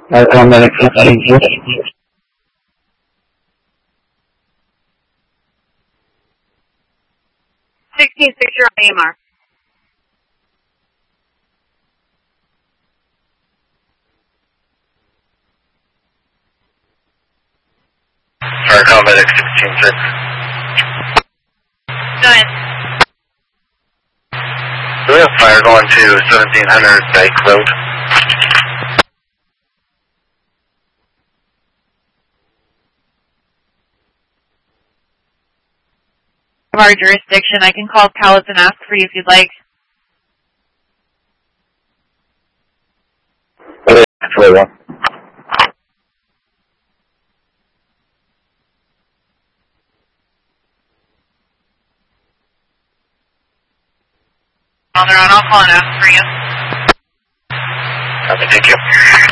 Paramedic 16. 16-6, you're on AMR. Paramedic 16-6. Go ahead. Do we have fire going to 1700 Dyke Road? Of our jurisdiction, I can call Palace and ask for you if you'd like. Actually, one. On their own, I'll call and ask for you. Thank you.